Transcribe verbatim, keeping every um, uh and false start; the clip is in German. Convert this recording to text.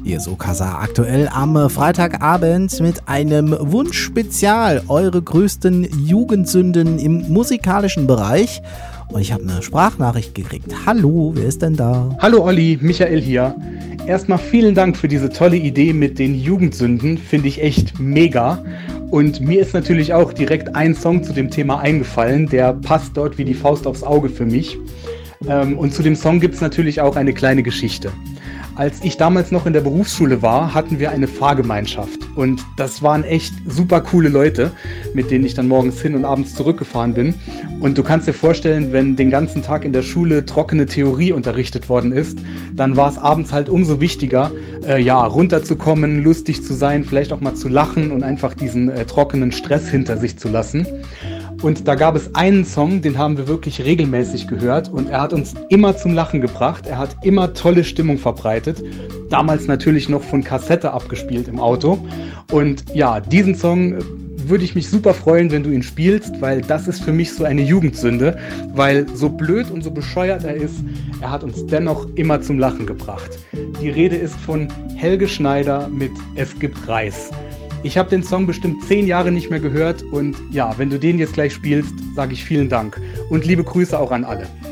Ihr so Kasa aktuell am Freitagabend mit einem Wunschspezial. Eure größten Jugendsünden im musikalischen Bereich. Und ich habe eine Sprachnachricht gekriegt. Hallo, wer ist denn da? Hallo Olli, Michael hier. Erstmal vielen Dank für diese tolle Idee mit den Jugendsünden. Finde ich echt mega. Und mir ist natürlich auch direkt ein Song zu dem Thema eingefallen. Der passt dort wie die Faust aufs Auge für mich. Und zu dem Song gibt es natürlich auch eine kleine Geschichte. Als ich damals noch in der Berufsschule war, hatten wir eine Fahrgemeinschaft. Und das waren echt super coole Leute, mit denen ich dann morgens hin und abends zurückgefahren bin. Und du kannst dir vorstellen, wenn den ganzen Tag in der Schule trockene Theorie unterrichtet worden ist, dann war es abends halt umso wichtiger, äh, ja, runterzukommen, lustig zu sein, vielleicht auch mal zu lachen und einfach diesen äh, trockenen Stress hinter sich zu lassen. Und da gab es einen Song, den haben wir wirklich regelmäßig gehört und er hat uns immer zum Lachen gebracht. Er hat immer tolle Stimmung verbreitet. Damals natürlich noch von Kassette abgespielt im Auto. Und ja, diesen Song würde ich mich super freuen, wenn du ihn spielst, weil das ist für mich so eine Jugendsünde. Weil so blöd und so bescheuert er ist, er hat uns dennoch immer zum Lachen gebracht. Die Rede ist von Helge Schneider mit Es gibt Reis. Ich habe den Song bestimmt zehn Jahre nicht mehr gehört und ja, wenn du den jetzt gleich spielst, sage ich vielen Dank und liebe Grüße auch an alle.